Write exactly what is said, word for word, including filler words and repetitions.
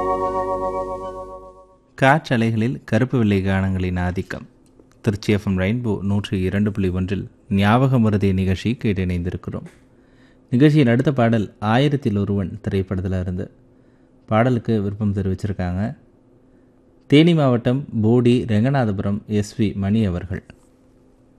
காற்றலைகளில் கருப்பு வெள்ளை கானங்களின் ஆதிக்கம். திருச்சி எஃப்எம் ரெயின்போ நூற்றி இரண்டு புள்ளி ஒன்றில் ஞாபக மருதி நிகழ்ச்சி கேட்டு இணைந்திருக்கிறோம். நிகழ்ச்சியின் அடுத்த பாடல் ஆயிரத்தில் ஒருவன் திரைப்படத்தில் இருந்து. பாடலுக்கு விருப்பம் தெரிவிச்சிருக்காங்க தேனி மாவட்டம் போடி ரெங்கநாதபுரம் எஸ் வி மணி அவர்கள்.